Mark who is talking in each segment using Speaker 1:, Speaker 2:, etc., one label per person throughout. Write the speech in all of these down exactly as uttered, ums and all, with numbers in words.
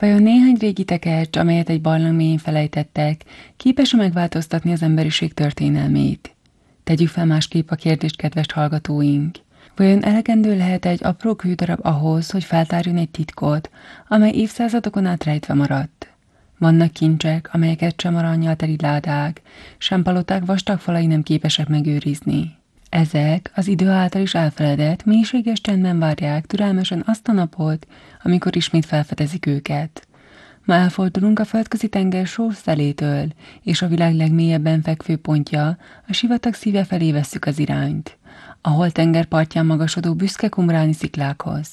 Speaker 1: Vajon néhány régi tekercs, amelyet egy barlang mélyén felejtettek, képes-e megváltoztatni az emberiség történelmét? Tegyük fel másképp a kérdést, kedves hallgatóink. Vajon elegendő lehet egy apró kődarab ahhoz, hogy feltárjon egy titkot, amely évszázadokon át rejtve maradt? Vannak kincsek, amelyeket sem arannyal teli ládák, sem paloták vastag falai nem képesek megőrizni. Ezek az idő által is elfeledett, mélységes csendben várják türelmesen azt a napot, amikor ismét felfedezik őket. Ma elfordulunk a földközi tenger sós szelétől, és a világ legmélyebben fekvő pontja, a sivatag szíve felé vesszük az irányt, ahol tengerpartján magasodó büszke kumráni sziklákhoz.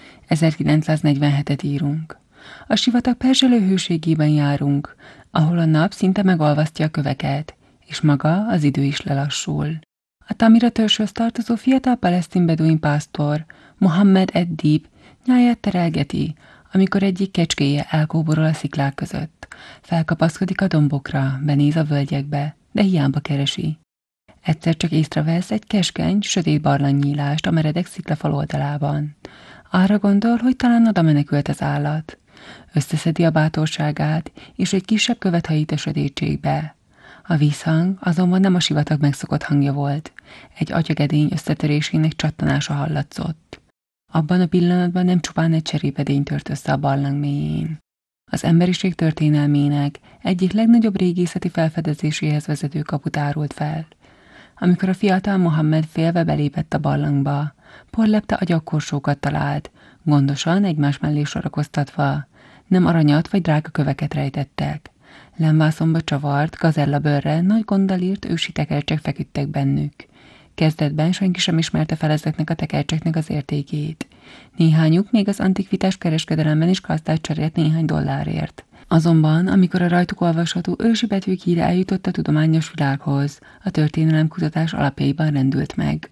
Speaker 1: ezerkilencszáznegyvenhetet írunk. A sivatag perzselő hőségében járunk, ahol a nap szinte megolvasztja a köveket, és maga az idő is lelassul. A Tamira törzshöz tartozó fiatal palesztin beduin pásztor, Mohammed ed-Dib nyáját terelgeti, amikor egyik kecskéje elkóborol a sziklák között. Felkapaszkodik a dombokra, benéz a völgyekbe, de hiába keresi. Egyszer csak észrevesz egy keskeny, sötét barlangnyílást a meredek sziklafal oldalában. Arra gondol, hogy talán oda menekült az állat. Összeszedi a bátorságát, és egy kisebb követ hajít a sötétségbe. A vízhang azonban nem a sivatag megszokott hangja volt. Egy agyagedény összetörésének csattanása hallatszott. Abban a pillanatban nem csupán egy cserépedény tört össze a barlang mélyén. Az emberiség történelmének egyik legnagyobb régészeti felfedezéséhez vezető kaput árult fel. Amikor a fiatal Mohammed félve belépett a barlangba, porlepte agyagkorsókat talált, gondosan egymás mellé sorakoztatva. Nem aranyat vagy drága köveket rejtettek. Lemvászonba csavart, gazellabőrre, nagy gonddal írt ősi tekercsek feküdtek bennük. Kezdetben senki sem ismerte fel ezeknek a tekercseknek az értékét. Néhányuk még az antikvitás kereskedelemben is gazdát cserélt néhány dollárért. Azonban, amikor a rajtuk olvasható ősi betűk híre eljutott a tudományos világhoz, a történelemkutatás alapjaiban rendült meg.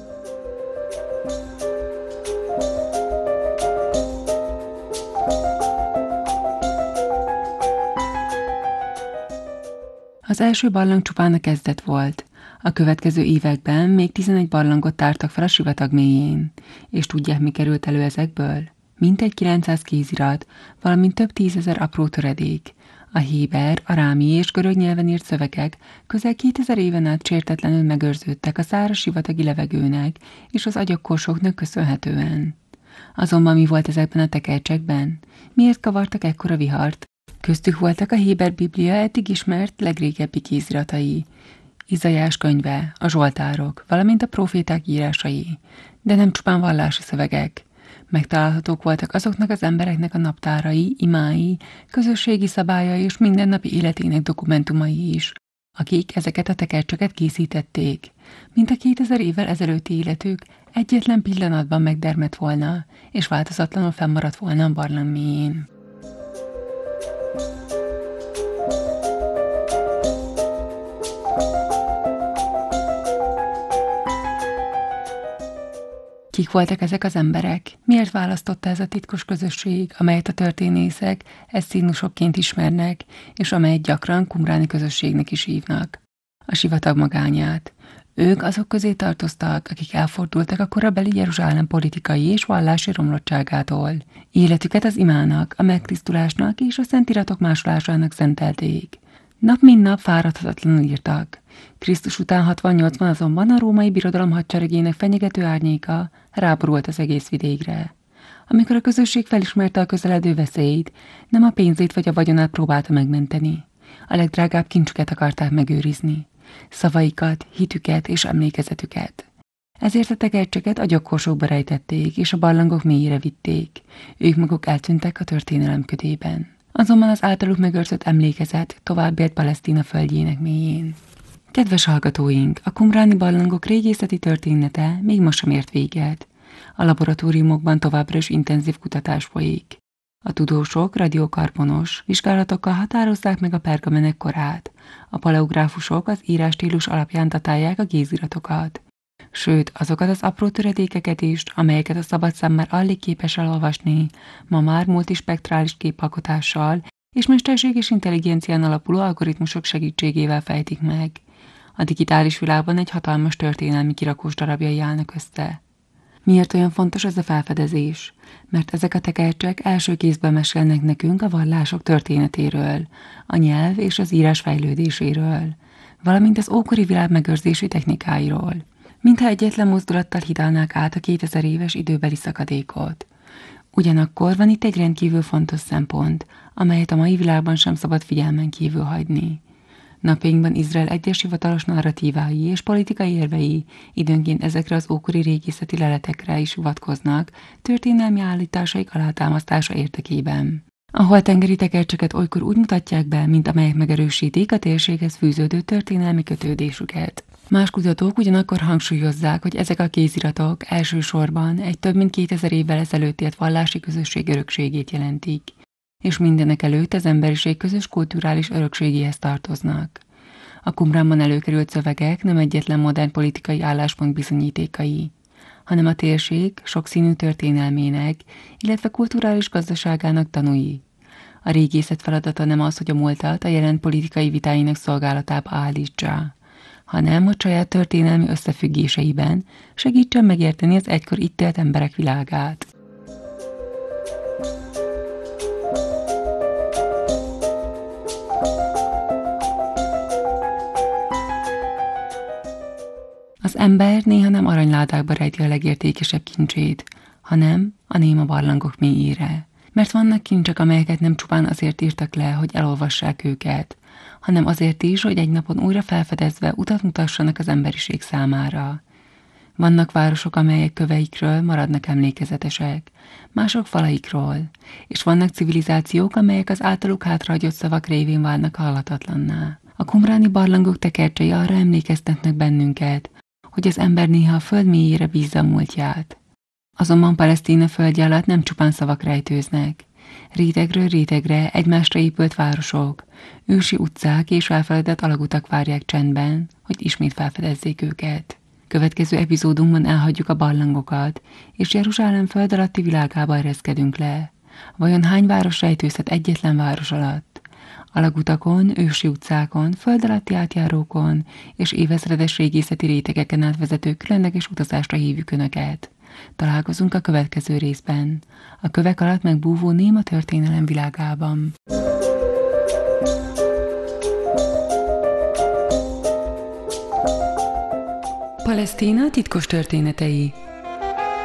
Speaker 1: Az első barlang csupán a kezdet volt. A következő években még tizenegy barlangot tártak fel a sivatag mélyén. És tudják, mi került elő ezekből? Mintegy kilencszáz kézirat, valamint több tízezer apró töredék. A héber, arámi és görög nyelven írt szövegek közel kétezer éven át sértetlenül megőrződtek a száraz sivatagi levegőnek és az agyagkorsóknak köszönhetően. Azonban mi volt ezekben a tekercsekben? Miért kavartak ekkora vihart? Köztük voltak a héber biblia eddig ismert legrégebbi kéziratai, Izaiás könyve, a zsoltárok, valamint a proféták írásai, de nem csupán vallási szövegek. Megtalálhatók voltak azoknak az embereknek a naptárai, imái, közösségi szabályai és mindennapi életének dokumentumai is, akik ezeket a tekercseket készítették. Mint a kétezer évvel ezelőtti életük egyetlen pillanatban megdermedt volna, és változatlanul fennmaradt volna a barlang mélyén. Kik voltak ezek az emberek? Miért választotta ez a titkos közösség, amelyet a történészek eszínusokként ismernek, és amelyet gyakran kumráni közösségnek is hívnak? A sivatag magányát. Ők azok közé tartoztak, akik elfordultak a korabeli Jeruzsálem politikai és vallási romlottságától. Életüket az imának, a megtisztulásnak és a szentiratok másolásának szentelték. Nap mint nap fáradhatatlanul írtak. Krisztus után hatvannyolcban azonban a római birodalom hadseregének fenyegető árnyéka ráborult az egész vidékre. Amikor a közösség felismerte a közeledő veszélyt, nem a pénzét vagy a vagyonát próbálta megmenteni. A legdrágább kincsüket akarták megőrizni. Szavaikat, hitüket és emlékezetüket. Ezért a tekercseket agyagkorsókba rejtették, és a barlangok mélyére vitték. Ők maguk eltűntek a történelem ködében. Azonban az általuk megőrzött emlékezet tovább élt Palesztina földjének mélyén. Kedves hallgatóink, a kumráni barlangok régészeti története még ma sem ért véget. A laboratóriumokban továbbra is intenzív kutatás folyik. A tudósok radiokarbonos vizsgálatokkal határozzák meg a pergamenek korát. A paleográfusok az írástílus alapján datálják a kéziratokat. Sőt, azokat az apró töredékeket is, amelyeket a szabad szemmel alig képes elolvasni, ma már multispektrális képalkotással és mesterséges intelligencián alapuló algoritmusok segítségével fejtik meg. A digitális világban egy hatalmas történelmi kirakós darabjai állnak össze. Miért olyan fontos ez a felfedezés? Mert ezek a tekercsek első kézben mesélnek nekünk a vallások történetéről, a nyelv és az írás fejlődéséről, valamint az ókori világ megőrzési technikáiról. Mintha egyetlen mozdulattal hidalnák át a kétezer éves időbeli szakadékot. Ugyanakkor van itt egy rendkívül fontos szempont, amelyet a mai világban sem szabad figyelmen kívül hagyni. Napjainkban Izrael egyes hivatalos narratívái és politikai érvei időnként ezekre az ókori régészeti leletekre is hivatkoznak történelmi állításaik alátámasztása érdekében. A holtengeri tekercseket olykor úgy mutatják be, mint amelyek megerősítik a térséghez fűződő történelmi kötődésüket. Más kutatók ugyanakkor hangsúlyozzák, hogy ezek a kéziratok elsősorban egy több mint kétezer évvel ezelőtt élt vallási közösség örökségét jelentik, és mindenek előtt az emberiség közös kulturális örökségéhez tartoznak. A Qumránban előkerült szövegek nem egyetlen modern politikai álláspont bizonyítékai, hanem a térség sokszínű történelmének, illetve kulturális gazdaságának tanúi. A régészet feladata nem az, hogy a múltat a jelen politikai vitáinak szolgálatába állítsa, hanem hogy saját történelmi összefüggéseiben segítsen megérteni az egykor itt élt emberek világát. Az ember néha nem aranyládákba rejti a legértékesebb kincsét, hanem a néma barlangok mélyére. Mert vannak kincsek, amelyeket nem csupán azért írtak le, hogy elolvassák őket, hanem azért is, hogy egy napon újra felfedezve utat mutassanak az emberiség számára. Vannak városok, amelyek köveikről maradnak emlékezetesek, mások falaikról, és vannak civilizációk, amelyek az általuk hátrahagyott szavak révén válnak halhatatlanná. A qumráni barlangok tekercsei arra emlékeztetnek bennünket, hogy az ember néha a föld mélyére bízza a múltját. Azonban Palesztina földje alatt nem csupán szavak rejtőznek. Rétegről rétegre egymásra épült városok, ősi utcák és elfeledett alagutak várják csendben, hogy ismét felfedezzék őket. Következő epizódunkban elhagyjuk a barlangokat, és Jeruzsálem föld alatti világába ereszkedünk le. Vajon hány város rejtőzhet egyetlen város alatt? Alagutakon, ősi utcákon, föld alatti átjárókon és évezredes régészeti rétegeken átvezető különleges utazásra hívjuk Önöket. Találkozunk a következő részben, a kövek alatt megbúvó néma történelem világában. Palesztina titkos történetei.